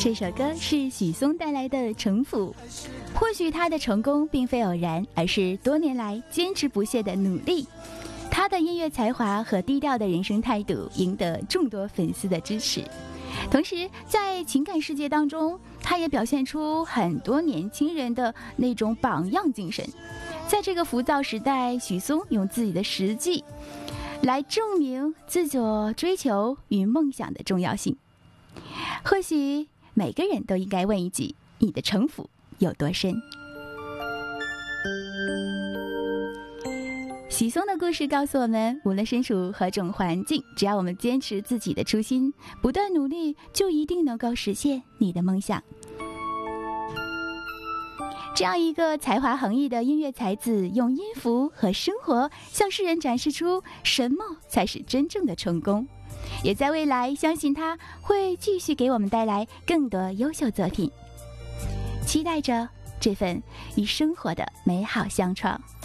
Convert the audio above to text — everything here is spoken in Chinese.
这首歌是许嵩带来的《城府》，或许他的成功并非偶然，而是多年来坚持不懈的努力。他的音乐才华和低调的人生态度赢得众多粉丝的支持，同时在情感世界当中，他也表现出很多年轻人的那种榜样精神。在这个浮躁时代，许嵩用自己的实际来证明自我追求与梦想的重要性。或许每个人都应该问一句：你的城府有多深？许嵩的故事告诉我们，无论身处何种环境，只要我们坚持自己的初心，不断努力，就一定能够实现你的梦想。这样一个才华横溢的音乐才子，用音符和生活向世人展示出什么才是真正的成功，也在未来相信他会继续给我们带来更多优秀作品，期待着这份与生活的美好相创。